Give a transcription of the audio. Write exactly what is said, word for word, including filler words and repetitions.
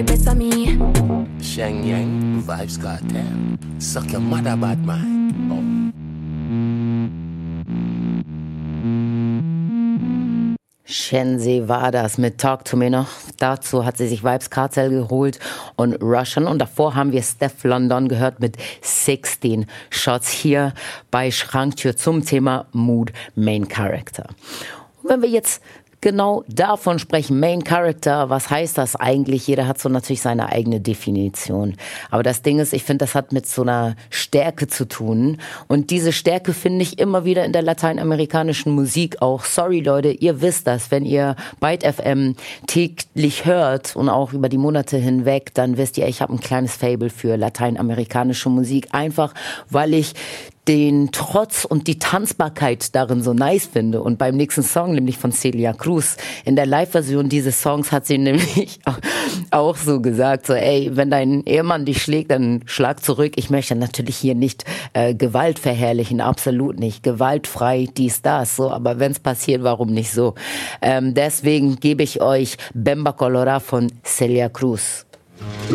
best of me. Sheng Yang, Vibes Cartel. Suck your mother, bad mind. Oh. Shenzi war das mit Talk to Me noch. Dazu hat sie sich Vibes Cartel geholt und Russian. Und davor haben wir Steph London gehört mit sechzehn Shots hier bei Schranktür zum Thema Mood Main Character. Und wenn wir jetzt genau davon sprechen, Main Character, was heißt das eigentlich? Jeder hat so natürlich seine eigene Definition. Aber das Ding ist, ich finde, das hat mit so einer Stärke zu tun. Und diese Stärke finde ich immer wieder in der lateinamerikanischen Musik auch. Sorry Leute, ihr wisst das, wenn ihr Byte F M täglich hört und auch über die Monate hinweg, dann wisst ihr, ich habe ein kleines Faible für lateinamerikanische Musik. Einfach, weil ich den Trotz und die Tanzbarkeit darin so nice finde. Und beim nächsten Song, nämlich von Celia Cruz, in der Live-Version dieses Songs hat sie nämlich auch so gesagt, so ey, wenn dein Ehemann dich schlägt, dann schlag zurück. Ich möchte natürlich hier nicht äh, Gewalt verherrlichen, absolut nicht. Gewaltfrei, dies, das, so. Aber wenn es passiert, warum nicht so? Ähm, deswegen gebe ich euch Bemba Colora von Celia Cruz.